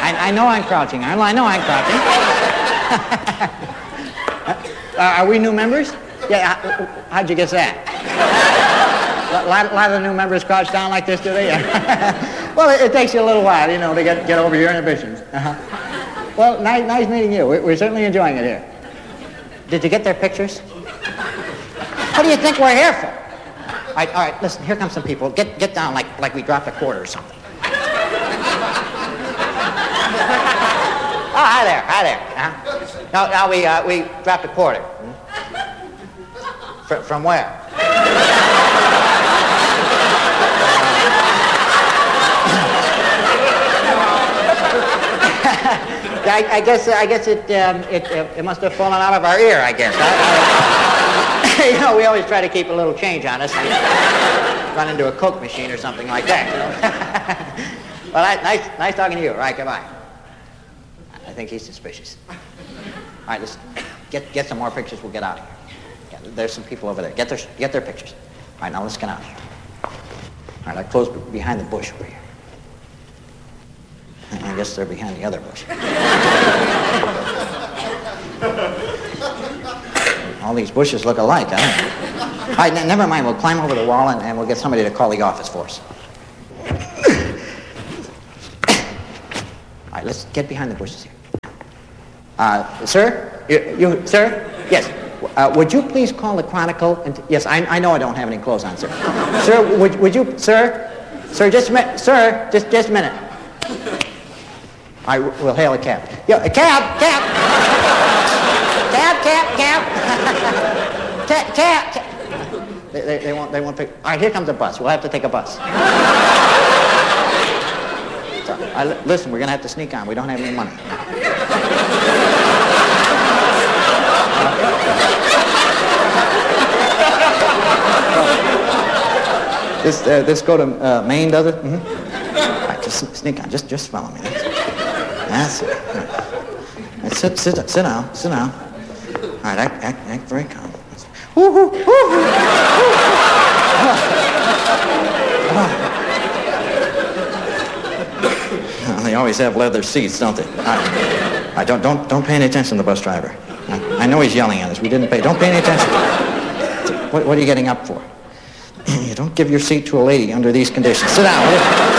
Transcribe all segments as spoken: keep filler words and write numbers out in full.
I, I know I'm crouching, Arnold. I know I'm crouching. uh, are we new members? Yeah, how, how'd you guess that? A lot, lot of the new members crouch down like this, do they? Well, it, it takes you a little while, you know, to get, get over your inhibitions. Uh-huh. Well, nice, nice meeting you. We're, we're certainly enjoying it here. Did you get their pictures? What do you think we're here for? All right, all right, listen, here come some people. Get, get down like, like we dropped a quarter or something. Oh, hi there, hi there. Uh-huh. No, now we, uh, we dropped a quarter. Hmm? Fr- from where? I, I guess I guess it, um, it it must have fallen out of our ear, I guess. I, I, you know, we always try to keep a little change on us. Run into a Coke machine or something like that. You know? Well, I, nice nice talking to you. All right, goodbye. I think he's suspicious. All right, let's get get some more pictures. We'll get out of here. Yeah, there's some people over there. Get their get their pictures. All right, now let's get out of here. All right, I close behind the bush over here. I guess they're behind the other bush. All these bushes look alike, huh? All right, n- never mind. We'll climb over the wall and, and we'll get somebody to call the office for us. All right, let's get behind the bushes here. Uh, sir? You, you sir? Yes. Uh, would you please call the Chronicle? And t- yes, I, I know I don't have any clothes on, sir. Sir, would, would you, sir? Sir, just a minute. Sir, just, just a minute. I will hail a cab. Yeah, a cab, cab. Cab, cab, cab. Cab, cab, cab. They, they, they won't, they won't pick. All right, here comes a bus. We'll have to take a bus. So, I, listen, we're going to have to sneak on. We don't have any money. This, uh, this go to uh, Maine, does it? Mm-hmm. All right, just sneak on. Just, just follow me. That's it. Right, sit, sit, sit down, sit down. All right, act, act, act very calm. Woo, woo, woo, woo. Oh. They always have leather seats, don't they? All right, all right don't, don't, don't pay any attention to the bus driver. I know he's yelling at us. We didn't pay. Don't pay any attention. What, what are you getting up for? You don't give your seat to a lady under these conditions. Sit down, will you?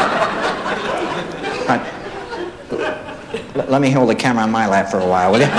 All right. Let me hold the camera on my lap for a while, will you?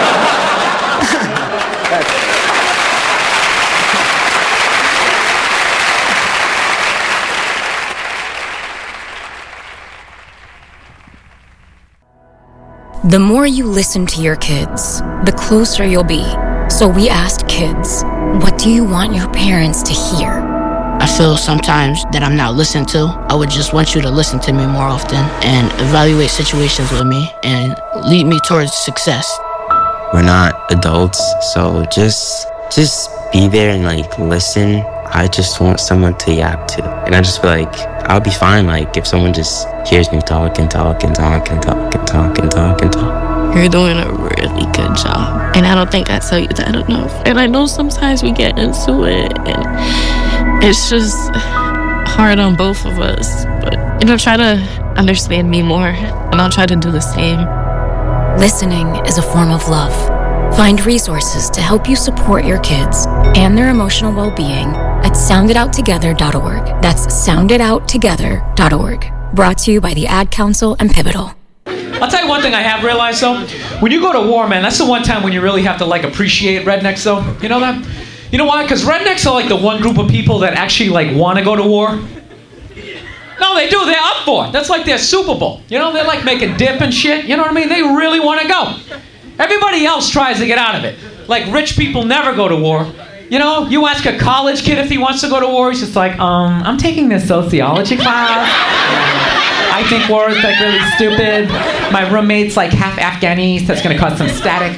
The more you listen to your kids, the closer you'll be. So we asked kids, what do you want your parents to hear? I feel sometimes that I'm not listened to. I would just want you to listen to me more often and evaluate situations with me and lead me towards success. We're not adults, so just just be there and like listen. I just want someone to yap to. And I just feel like I'll be fine like if someone just hears me talk and talk and talk and talk and talk and talk and talk. You're doing a really good job. And I don't think I tell you that enough. And I know sometimes we get into it and it's just hard on both of us. But, you know, try to understand me more and I'll try to do the same. Listening is a form of love. Find resources to help you support your kids and their emotional well-being at sound it out together dot org. That's sound it out together dot org. Brought to you by the Ad Council and Pivotal. I'll tell you one thing I have realized, though. When you go to war, man, that's the one time when you really have to, like, appreciate rednecks, though. You know that? You know why? Because rednecks are, like, the one group of people that actually, like, want to go to war. No, they do. They're up for it. That's like their Super Bowl. You know, they're, like, making dip and shit. You know what I mean? They really want to go. Everybody else tries to get out of it. Like, rich people never go to war. You know, you ask a college kid if he wants to go to war, he's just like, um, I'm taking this sociology class. I think war is like really stupid. My roommate's like half Afghani, so that's gonna cause some static.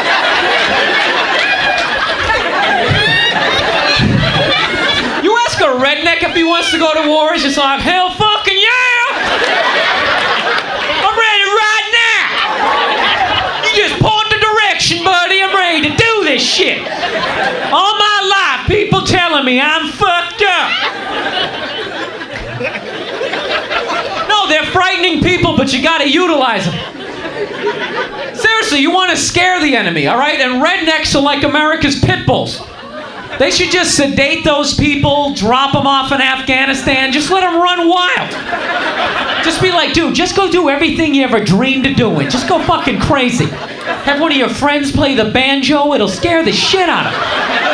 You ask a redneck if he wants to go to war, he's just like, hell fucking yeah! I'm ready right now! You just point the direction, buddy, I'm ready to do this shit. All my life, people telling me I'm fucked up. No, they're frightening people but you gotta utilize them. Seriously, you want to scare the enemy, all right? And rednecks are like America's pit bulls. They should just sedate those people, drop them off in Afghanistan, just let them run wild. Just be like, dude, just go do everything you ever dreamed of doing. Just go fucking crazy. Have one of your friends play the banjo, it'll scare the shit out of them.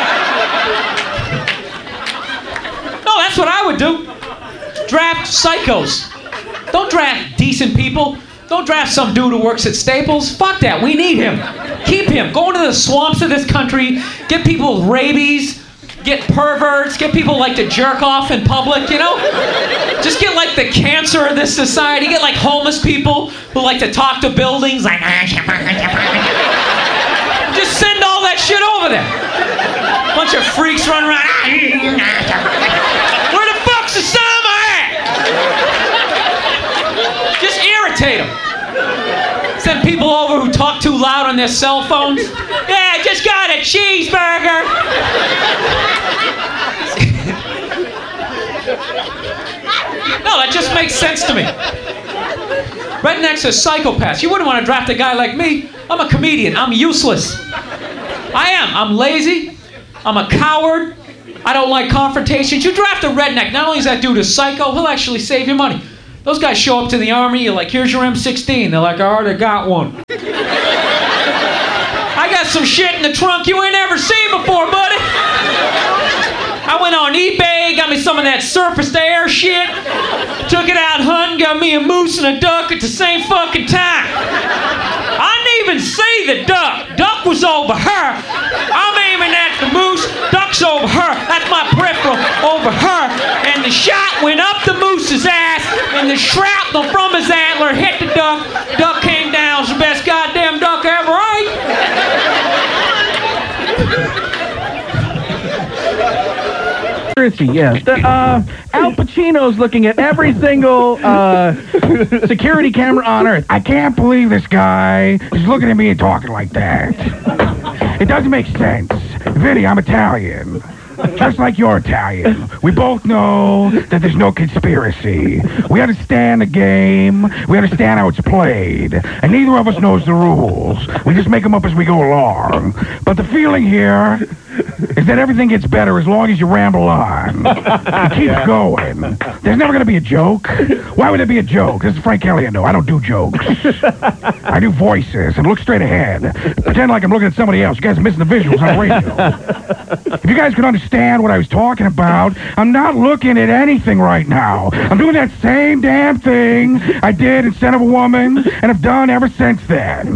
No, that's what I would do. Draft psychos. Don't draft decent people. Don't draft some dude who works at Staples. Fuck that. We need him. Keep him. Go into the swamps of this country. Get people with rabies. Get perverts. Get people like to jerk off in public, you know? Just get like the cancer of this society. Get like homeless people who like to talk to buildings. Like, just send all that shit over there. Bunch of freaks running around. Where the fuck's the summer at? Just irritate them. Send people over who talk too loud on their cell phones. Yeah, I just got a cheeseburger. No, that just makes sense to me. Rednecks are psychopaths. You wouldn't want to draft a guy like me. I'm a comedian. I'm useless. I am. I'm lazy. I'm a coward. I don't like confrontations. You draft a redneck. Not only is that dude a psycho, he'll actually save you money. Those guys show up to the army, you're like, here's your M sixteen. They're like, I already got one. I got some shit in the trunk you ain't ever seen before, buddy. I went on eBay, got me some of that surface to air shit, took it out hunting, got me a moose and a duck at the same fucking time. I didn't even see the duck. Duck was over her. I'm aiming at the moose, duck's over her. That's my peripheral, over her. And the shot went up the moose's ass, and the shrapnel from his antler hit the duck. Duck came down. It's the best goddamn duck I ever ate. Yeah, the, uh, Al Pacino's looking at every single uh, security camera on Earth. I can't believe this guy is looking at me and talking like that. It doesn't make sense. Vinny, I'm Italian. Just like you're Italian. We both know that there's no conspiracy. We understand the game. We understand how it's played. And neither of us knows the rules. We just make them up as we go along. But the feeling here is that everything gets better as long as you ramble on. It keeps going. There's never going to be a joke. Why would there be a joke? This is Frank Caliendo. I don't do jokes. I do voices and look straight ahead. Pretend like I'm looking at somebody else. You guys are missing the visuals on radio. If you guys could understand what I was talking about, I'm not looking at anything right now. I'm doing that same damn thing I did in Son of a Woman and have done ever since then.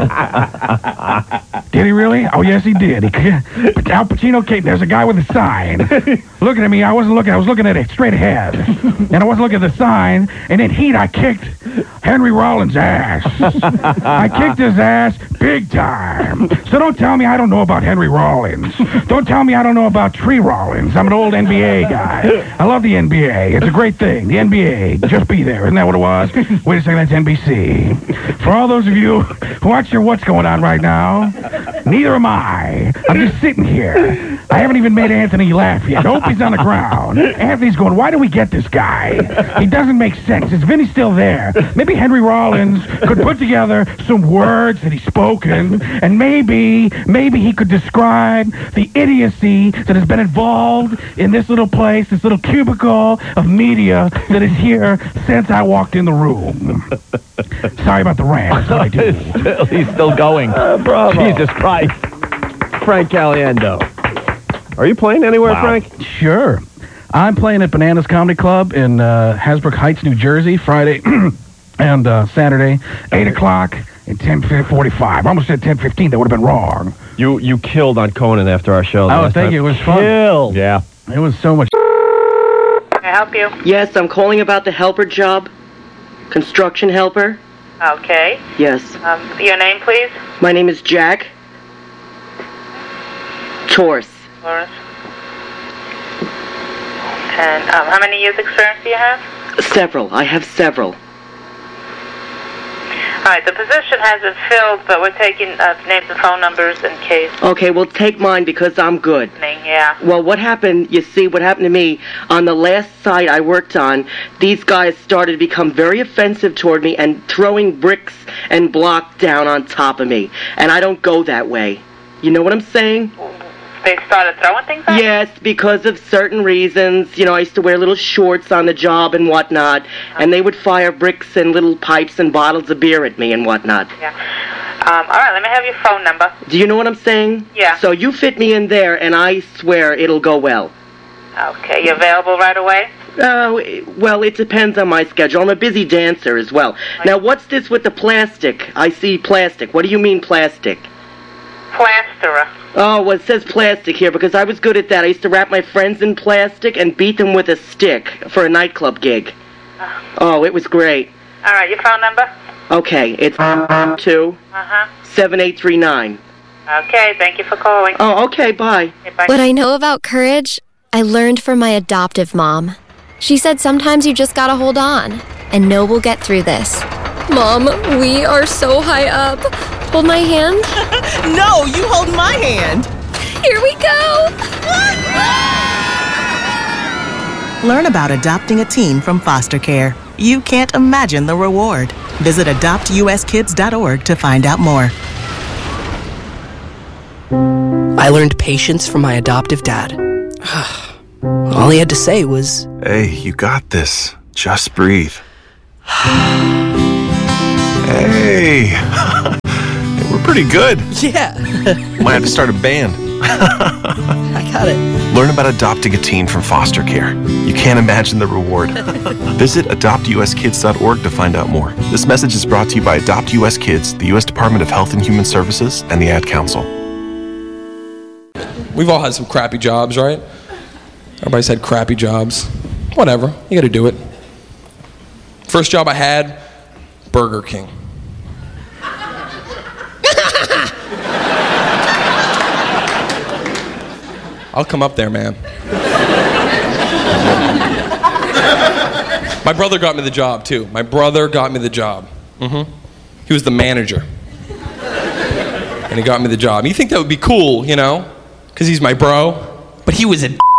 Did he really? Oh, yes, he did. He, Al Pacino came. There's a guy with a sign. Looking at me, I wasn't looking. I was looking at it straight ahead. And I wasn't looking at the sign. And in heat, I kicked Henry Rollins' ass. I kicked his ass big time. So don't tell me I don't know about Henry Rollins. Don't tell me I don't know about Tree Rollins. I'm an old N B A guy. I love the N B A. It's a great thing. The N B A. Just be there. Isn't that what it was? Wait a second. That's N B C. For all those of you who aren't sure what's going on right now, neither am I. I'm just sitting here. I haven't even made Anthony laugh yet. I hope he's on the ground. Anthony's going, why do we get this guy? He doesn't make sense. Is Vinny still there? Maybe Henry Rollins could put together some words that he's spoken, and maybe, maybe he could describe the idiocy that has been involved in this little place, this little cubicle of media that is here since I walked in the room. Sorry about the rant. I do. He's still going. Uh, bravo. Jesus Christ. Frank Caliendo. Are you playing anywhere, wow. Frank? Sure. I'm playing at Bananas Comedy Club in uh, Hasbrook Heights, New Jersey, Friday and uh, Saturday, eight o'clock and ten forty-five. I almost said ten fifteen. That would have been wrong. You you killed on Conan after our show. Oh, thank time. you. It was fun. Killed. Yeah. It was so much. Can I help you? Yes, I'm calling about the helper job. Construction helper. Okay. Yes. Um, your name, please? My name is Jack Torres. Torres. And um, how many years experience do you have? Several. I have several. right, the position hasn't filled, but we're taking uh, names and phone numbers in case. Okay, well, take mine because I'm good. Yeah. Well, what happened, you see, what happened to me, on the last site I worked on, these guys started to become very offensive toward me and throwing bricks and blocks down on top of me. And I don't go that way. You know what I'm saying? They started throwing things at you? Yes, because of certain reasons. You know, I used to wear little shorts on the job and whatnot, and they would fire bricks and little pipes and bottles of beer at me and whatnot. Yeah. Um, all right, let me have your phone number. Do you know what I'm saying? Yeah. So you fit me in there, and I swear it'll go well. Okay, you available right away? Uh, well, it depends on my schedule. I'm a busy dancer as well. Now, what's this with the plastic? I see plastic. What do you mean plastic? Plasterer. Oh, well, it says plastic here because I was good at that. I used to wrap my friends in plastic and beat them with a stick for a nightclub gig. Oh, it was great. All right, your phone number? Okay, it's two Uh-huh. seven eight three nine. Okay, thank you for calling. Oh, okay, bye. Okay, bye. What I know about courage, I learned from my adoptive mom. She said sometimes you just gotta hold on and know we'll get through this. Mom, we are so high up. Hold my hand. No, you hold my hand. Here we go. Learn about adopting a teen from foster care. You can't imagine the reward. Visit adopt u s kids dot org to find out more. I learned patience from my adoptive dad. All he had to say was, "Hey, you got this. Just breathe." Hey, we're pretty good. Yeah. Might have to start a band. I got it. Learn about adopting a teen from foster care. You can't imagine the reward. Visit adopt u s kids dot org to find out more. This message is brought to you by Adopt U S Kids, the U S Department of Health and Human Services, and the Ad Council. We've all had some crappy jobs, right? Everybody's had crappy jobs. Whatever, you gotta do it. First job I had, Burger King. I'll come up there, man. My brother got me the job, too. My brother got me the job. Mm-hmm. He was the manager. And he got me the job. You think that would be cool, you know? Because he's my bro. But he was a d***.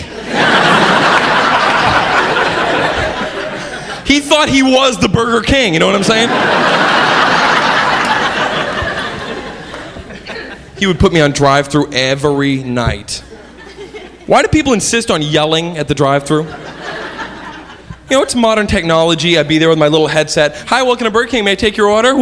He thought he was the Burger King, you know what I'm saying? He would put me on drive-thru every night. Why do people insist on yelling at the drive-thru? You know, it's modern technology. I'd be there with my little headset. Hi, welcome to Burger King. May I take your order?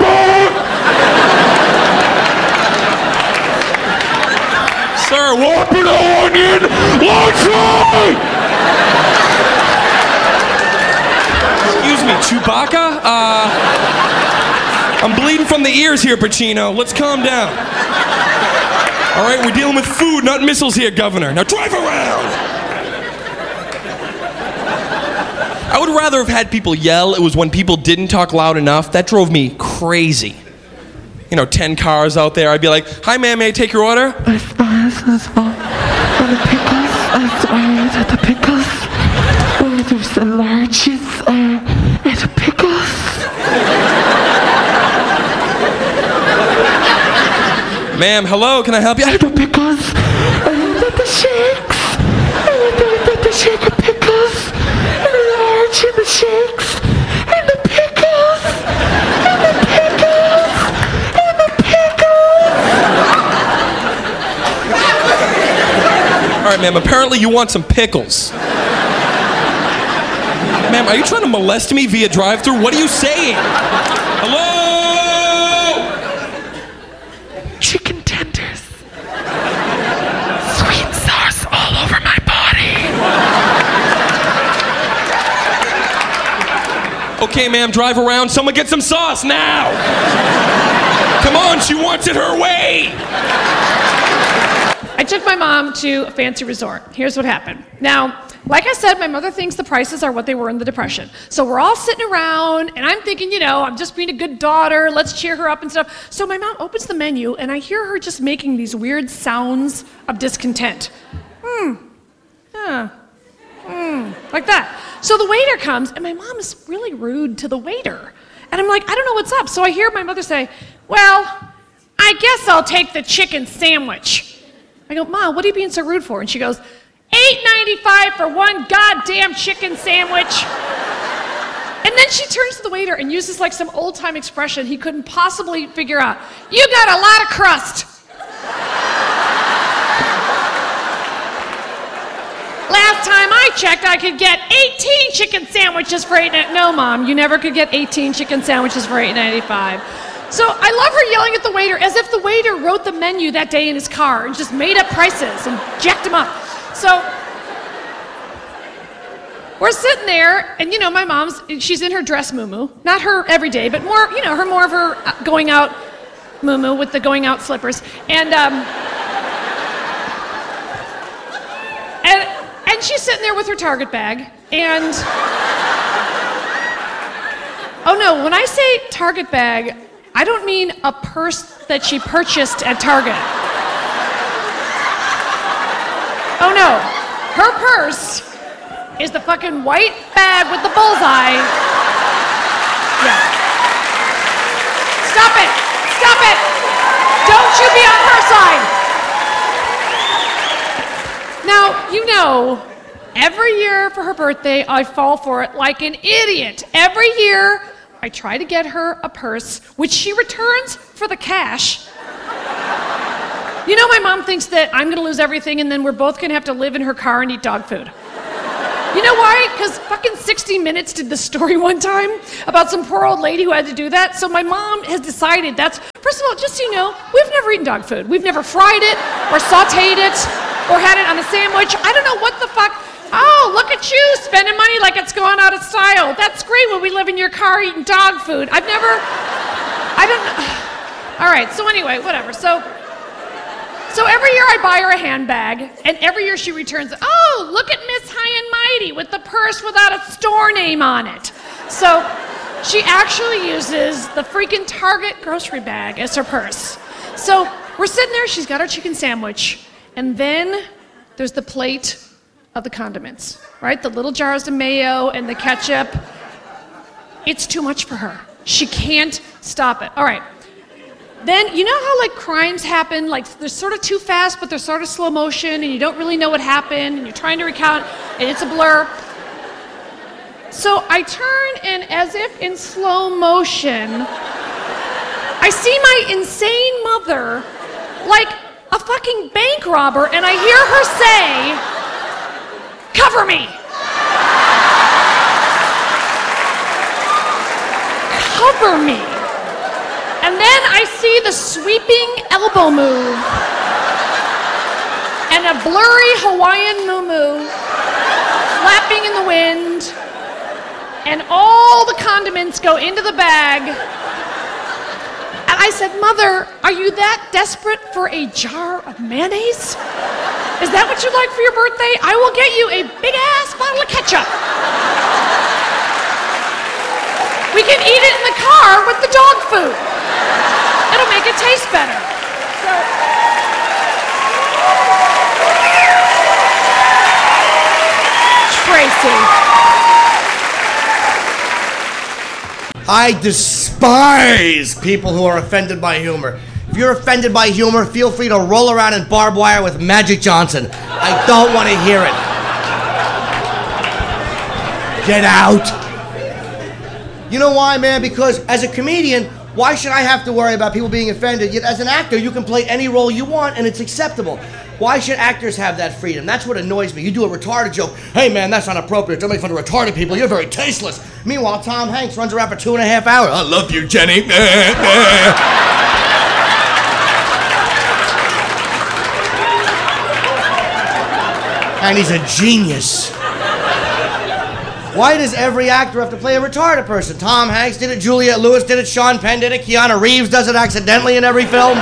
Sir, whopper onion, latte! Excuse me, Chewbacca? Uh, I'm bleeding from the ears here, Pacino. Let's calm down. All right, we're dealing with food, not missiles here, Governor. Now drive around! I would rather have had people yell. It was when people didn't talk loud enough. That drove me crazy. You know, ten cars out there. I'd be like, hi, ma'am, may I take your order? I spice and small. And the pickles, I swear that the pickles. Oh, there's the largest, uh, and the pickles. Ma'am, hello, can I help you? And the pickles. And the shakes. And the, the shake of pickles. And the large and the shakes. And the pickles. And the pickles. And the pickles. All right, ma'am, apparently you want some pickles. Ma'am, are you trying to molest me via drive-thru? What are you saying? Hello? Chicken tenders. Sweet sauce all over my body. Okay, ma'am, drive around. Someone get some sauce now. Come on, she wants it her way. I took my mom to a fancy resort. Here's what happened. Now, like I said, my mother thinks the prices are what they were in the Depression. So we're all sitting around, and I'm thinking, you know, I'm just being a good daughter. Let's cheer her up and stuff. So my mom opens the menu, and I hear her just making these weird sounds of discontent. Hmm. Yeah. Hmm. Like that. So the waiter comes, and my mom is really rude to the waiter. And I'm like, I don't know what's up. So I hear my mother say, well, I guess I'll take the chicken sandwich. I go, Mom, what are you being so rude for? And she goes, eight ninety-five for one goddamn chicken sandwich. And then she turns to the waiter and uses like some old-time expression he couldn't possibly figure out. You got a lot of crust. Last time I checked, I could get eighteen chicken sandwiches for eight ninety-five. No, Mom, you never could get eighteen chicken sandwiches for eight ninety-five. So I love her yelling at the waiter as if the waiter wrote the menu that day in his car and just made up prices and jacked them up. So we're sitting there, and you know, my mom's, she's in her dress muumuu. Not her every day, but more, you know, her more of her going out muumuu with the going out slippers. And, um, and, and she's sitting there with her Target bag, and, oh no, when I say Target bag, I don't mean a purse that she purchased at Target. Oh no, her purse is the fucking white bag with the bullseye. Yeah. Stop it! Stop it! Don't you be on her side! Now, you know, every year for her birthday, I fall for it like an idiot. Every year, I try to get her a purse, which she returns for the cash. You know, my mom thinks that I'm gonna lose everything and then we're both gonna have to live in her car and eat dog food. You know why? Because fucking sixty minutes did this story one time about some poor old lady who had to do that. So my mom has decided that's, first of all, just so you know, we've never eaten dog food. We've never fried it or sauteed it or had it on a sandwich. I don't know what the fuck. Oh, look at you spending money like it's gone out of style. That's great when we live in your car eating dog food. I've never, I don't know. All right, so anyway, whatever. So, so every year I buy her a handbag, and every year she returns, oh, look at Miss High and Mighty with the purse without a store name on it. So she actually uses the freaking Target grocery bag as her purse. So we're sitting there, she's got her chicken sandwich, and then there's the plate of the condiments, right? The little jars of mayo and the ketchup. It's too much for her. She can't stop it. All right. Then, you know how like crimes happen, like they're sort of too fast, but they're sort of slow motion, and you don't really know what happened, and you're trying to recount, and it's a blur. So I turn, and as if in slow motion, I see my insane mother like a fucking bank robber, and I hear her say, cover me! Cover me! And then I see the sweeping elbow move and a blurry Hawaiian muumuu flapping in the wind, and all the condiments go into the bag. And I said, Mother, are you that desperate for a jar of mayonnaise? Is that what you'd like for your birthday? I will get you a big-ass bottle of ketchup. We can eat it in the car with the dog food. It'll make it taste better. So, Tracy. I despise people who are offended by humor. If you're offended by humor, feel free to roll around in barbed wire with Magic Johnson. I don't want to hear it. Get out. You know why, man? Because as a comedian, why should I have to worry about people being offended? Yet as an actor, you can play any role you want and it's acceptable. Why should actors have that freedom? That's what annoys me. You do a retarded joke. Hey, man, that's not appropriate. Don't make fun of retarded people. You're very tasteless. Meanwhile, Tom Hanks runs around for two and a half hours. I love you, Jenny. And he's a genius. Why does every actor have to play a retarded person? Tom Hanks did it, Juliette Lewis did it, Sean Penn did it, Keanu Reeves does it accidentally in every film.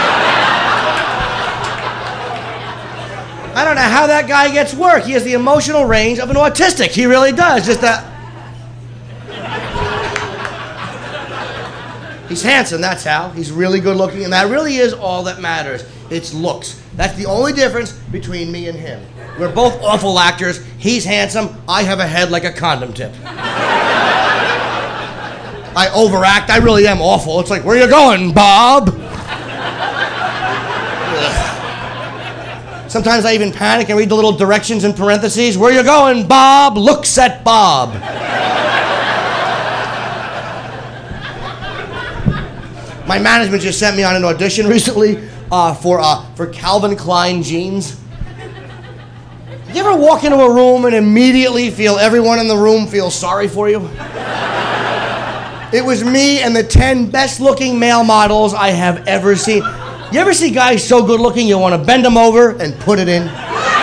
I don't know how that guy gets work. He has the emotional range of an autistic. He really does. Just that. He's handsome, that's how. He's really good looking, and that really is all that matters. It's looks. That's the only difference between me and him. We're both awful actors. He's handsome. I have a head like a condom tip. I overact. I really am awful. It's like, where you going, Bob? Sometimes I even panic and read the little directions in parentheses. Where you going, Bob? Looks at Bob. My management just sent me on an audition recently uh, for uh, for Calvin Klein jeans. You ever walk into a room and immediately feel everyone in the room feels sorry for you? It was me and the ten best-looking male models I have ever seen. You ever see guys so good-looking you want to bend them over and put it in?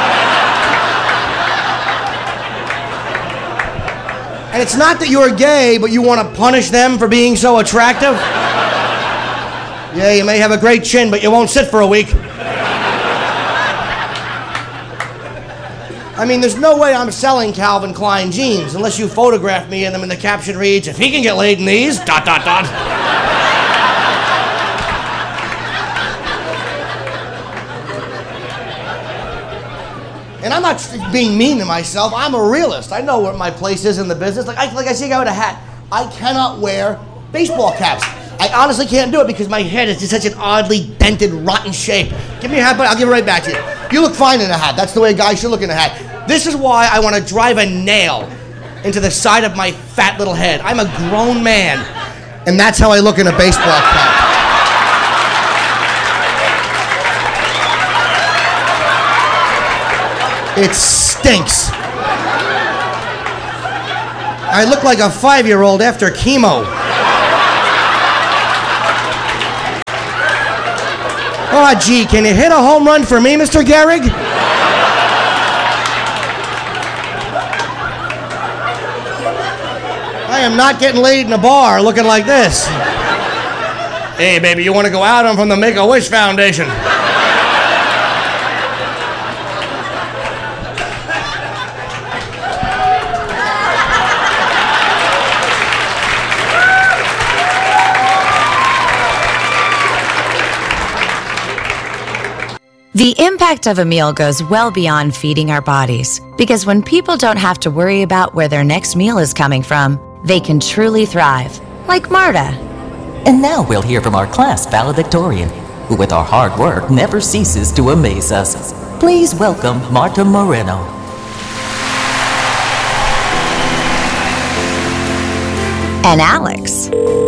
And it's not that you're gay, but you want to punish them for being so attractive? Yeah, you may have a great chin, but you won't sit for a week. I mean, there's no way I'm selling Calvin Klein jeans unless you photograph me in them and the caption reads, if he can get laid in these, dot, dot, dot. And I'm not being mean to myself. I'm a realist. I know what my place is in the business. Like I, like I see a guy with a hat. I cannot wear baseball caps. I honestly can't do it because my head is just such an oddly dented, rotten shape. Give me a hat, but I'll give it right back to you. You look fine in a hat. That's the way a guy should look in a hat. This is why I want to drive a nail into the side of my fat little head. I'm a grown man, and that's how I look in a baseball cap. It stinks. I look like a five-year-old after chemo. Oh, gee, can you hit a home run for me, Mister Gehrig? I am not getting laid in a bar looking like this. Hey, baby, you want to go out? I'm from the Make-A-Wish Foundation. The impact of a meal goes well beyond feeding our bodies, because when people don't have to worry about where their next meal is coming from, they can truly thrive, like Marta. And now we'll hear from our class valedictorian, who with our hard work never ceases to amaze us. Please welcome Marta Moreno. And Alex.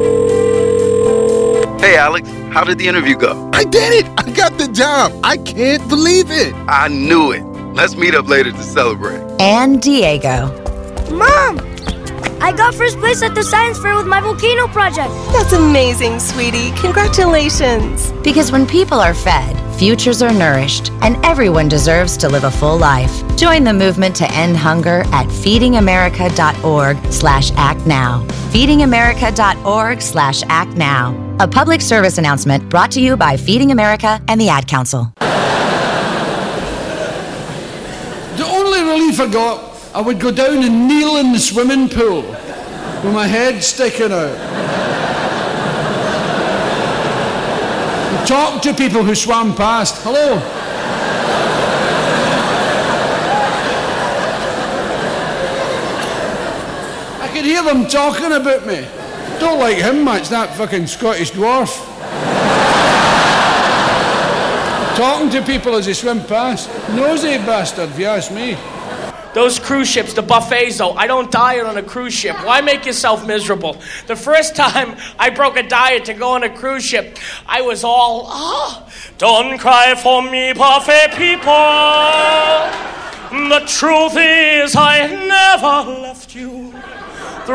Hey, Alex. How did the interview go? I did it! I got the job! I can't believe it! I knew it. Let's meet up later to celebrate. And Diego. Mom! I got first place at the science fair with my volcano project. That's amazing, sweetie. Congratulations. Because when people are fed, futures are nourished, and everyone deserves to live a full life. Join the movement to end hunger at feedingamerica.org slash act now. feedingamerica.org slash act now. A public service announcement brought to you by Feeding America and the Ad Council. The only relief I got, I would go down and kneel in the swimming pool with my head sticking out. And talk to people who swam past. Hello. I could hear them talking about me. Don't like him much, that fucking Scottish dwarf. Talking to people as they swim past. Nosy bastard, if you ask me. Those cruise ships, the buffets, though, I don't diet on a cruise ship. Why make yourself miserable? The first time I broke a diet to go on a cruise ship, I was all, ah, don't cry for me, buffet people. The truth is I never left you.